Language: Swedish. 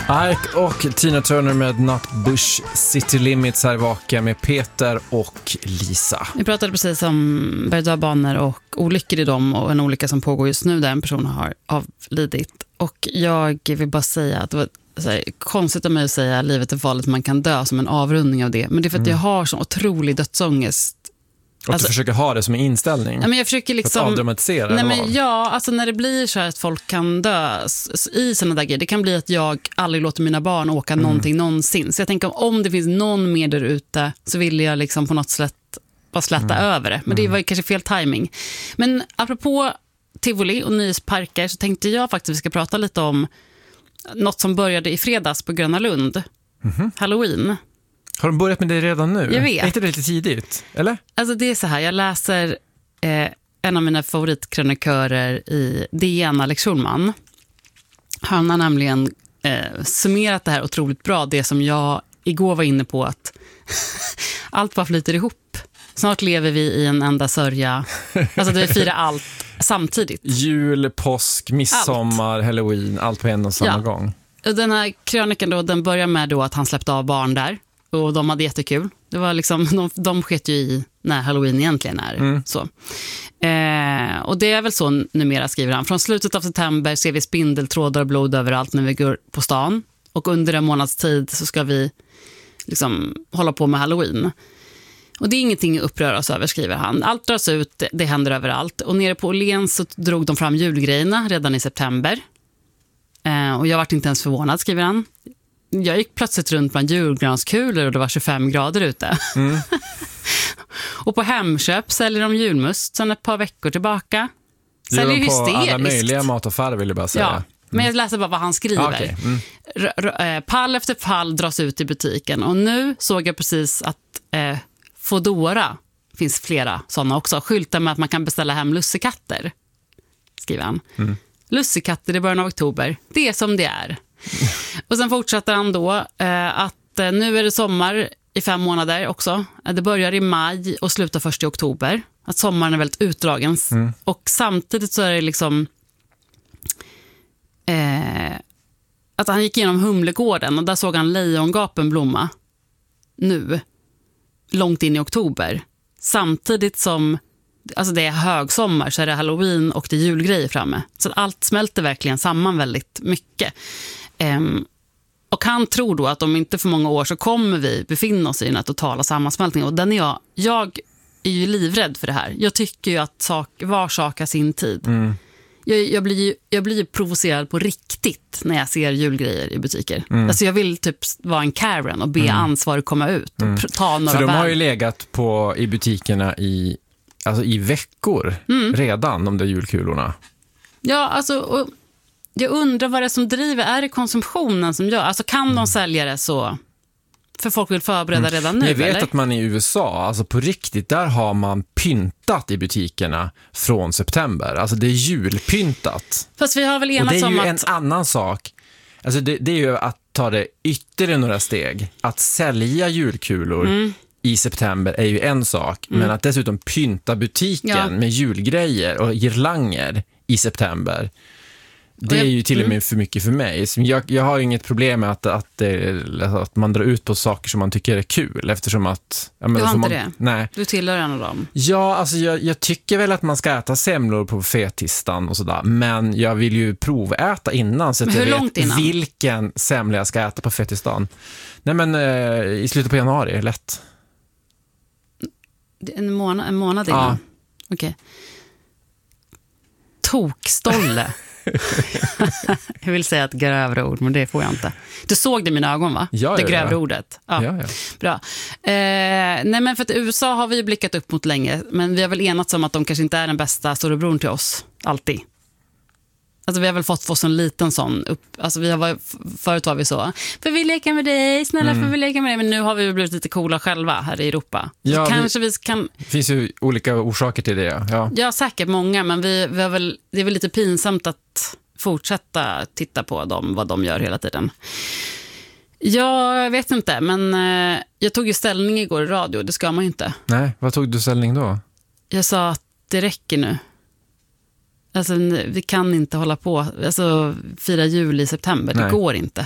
Ike och Tina Turner med Nutbush City Limits här Vaken med Peter och Lisa. Vi pratade precis om berg- och banor och olyckor i dem och en olycka som pågår just nu där en person har avlidit. Och jag vill bara säga att det var så här, konstigt av mig att säga livet är farligt, man kan dö som en avrundning av det. Men det är för att jag har så otrolig dödsångest. Och du försöker ha det som en inställning. Ja, men jag försöker liksom att avdramatisera. Nej, men ja, alltså när det blir så här att folk kan dö i såna där grejer, det kan bli att jag aldrig låter mina barn åka någonting någonsin. Så jag tänker om det finns någon mer där ute så vill jag liksom på något sätt bara släta över det. Men det var kanske fel timing. Men apropå tivoli och nöjesparker så tänkte jag faktiskt att vi ska prata lite om något som började i fredags på Gröna Lund. Halloween. Har de börjat med det redan nu? Jag vet. Är inte det lite tidigt, eller? Alltså det är så här, jag läser en av mina favoritkrönikörer i DN, Alex Schulman. Han har nämligen summerat det här otroligt bra, det som jag igår var inne på, att allt bara flyter ihop. Snart lever vi i en enda sörja. Alltså vi firar allt samtidigt. Jul, påsk, midsommar, Halloween, allt på en och samma gång. Och den här krönikan då, den börjar med då att han släppte av barn där. Och de hade jättekul. Det var liksom, de sket ju i när Halloween egentligen är. Så. Och det är väl så numera, skriver han. Från slutet av september ser vi spindeltrådar och blod överallt när vi går på stan. Och under en månads tid så ska vi liksom hålla på med Halloween. Och det är ingenting att uppröras över, skriver han. Allt dras ut, det händer överallt. Och nere på Åhléns så drog de fram julgrejerna redan i september. Och jag var inte ens förvånad, skriver han. Jag gick plötsligt runt bland julgranskulor och det var 25 grader ute. Och på Hemköp säljer de julmust sedan ett par veckor tillbaka. Säljer på hysteriskt. Alla möjliga mataffärer vill jag bara säga. Ja, men jag läser bara vad han skriver. Okay. Pall efter pall dras ut i butiken. Och nu såg jag precis att Fodora, finns flera sådana också, skyltar med att man kan beställa hem lussekatter, skriver han. Lussekatter i början av oktober, det är som det är. Och sen fortsätter han då att nu är det sommar i 5 månader också. Det börjar i maj och slutar först i oktober. Att sommaren är väldigt utdragen. Och samtidigt så är det liksom att han gick igenom Humlegården och där såg han lejongapen blomma nu, långt in i oktober. Samtidigt som alltså det är högsommar så är det Halloween och det är julgrejer framme. Så allt smälter verkligen samman väldigt mycket. Och han tror då att om inte för många år så kommer vi befinna oss i den här totala sammansmältningen. Och den är jag är ju livrädd för det här. Jag tycker ju att var sak har sin tid. Jag blir ju provocerad på riktigt när jag ser julgrejer i butiker. Alltså jag vill typ vara en Karen och be ansvarig komma ut och ta några. För de har ju legat i butikerna i veckor redan, de där julkulorna. Ja, alltså och jag undrar vad det är som driver. Är det konsumtionen som gör? Alltså kan de sälja det så? För folk vill förbereda redan nu, jag vet eller? att man i USA, alltså på riktigt, där har man pyntat i butikerna från september. Alltså det är julpyntat. Fast vi har väl enats om att... Och det är ju en annan sak. Alltså det är ju att ta det ytterligare några steg. Att sälja julkulor i september är ju en sak. Men att dessutom pynta butiken med julgrejer och girlanger i september, det är ju till och med för mycket för mig. Jag har ju inget problem med att man drar ut på saker som man tycker är kul, eftersom att... Du har inte det? Nej. Du tillhör en av dem. Ja, alltså jag tycker väl att man ska äta semlor på buffettistan och sådär, men jag vill ju proväta innan så att jag vet vilken semla jag ska äta på buffettistan. Nej, men i slutet på januari är lätt. En månad innan? Ja. Okej. Tokstolle. Jag vill säga ett grövre ord, men det får jag inte. Du såg det i mina ögon, va? Ja, det grövre ordet. Ja. Bra. Nej, men för att USA har vi blickat upp mot länge, men vi har väl enats om att de kanske inte är den bästa storebror till oss, alltid. Alltså vi har väl fått oss en liten sån upp. Alltså förut var vi så. För vi leker med dig, snälla, för vi leker med dig. Men nu har vi blivit lite coola själva här i Europa. Ja, så kanske vi kan... Det finns ju olika orsaker till det. Ja, säkert många. Men det är väl lite pinsamt att fortsätta titta på dem, vad de gör hela tiden. Jag vet inte, men jag tog ju ställning igår i radio. Det ska man ju inte. Nej, vad tog du ställning då? Jag sa att det räcker nu. Alltså, vi kan inte hålla på, alltså fira jul i september, det går inte.